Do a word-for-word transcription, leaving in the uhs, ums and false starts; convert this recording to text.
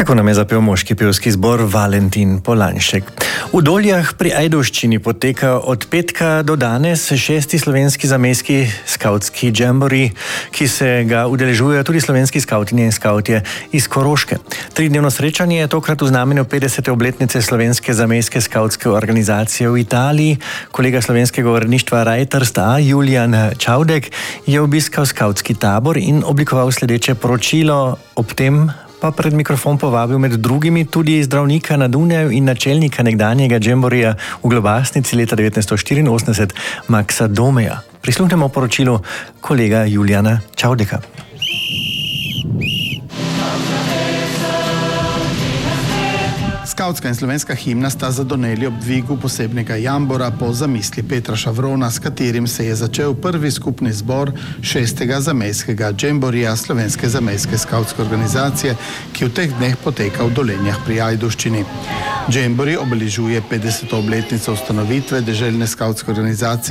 Tako nam je zapel moški pevski zbor Valentin Polanšek. V Doljah pri Ajdovščini poteka od petka do danes šesti slovenski zamejski skautski džembori, ki se ga udeležujejo tudi slovenski skautinje in skautje iz Koroške. Tridnevno srečanje je tokrat v znamenju petdesete obletnice slovenske zamejske skautske organizacije v Italiji. Kolega slovenskega uredništva Reuters A, Julijan Čavdek, je obiskal skautski tabor in oblikoval sledeče poročilo. Ob tem pa pred mikrofon povabil med drugimi tudi zdravnika na Dunaju in načelnika nekdanjega džemborija v Globasnici leta devetnajststo štiriinosemdeset Maksa Domeja. Prisluhnemo poročilu kolega Julijana Čavdeka. Skautska in slovenska himna sta zadoneli ob dvigu posebnega jambora po zamisli Petra Šavrona, s katerim se je začel prvi skupni zbor šestega zamejskega džemborija slovenske zamejske skautske organizacije, ki v teh dneh poteka v Dolenjah pri Ajdovščini. Džembori obeležuje petdeseto obletnico ustanovitve deželne skautske organizacije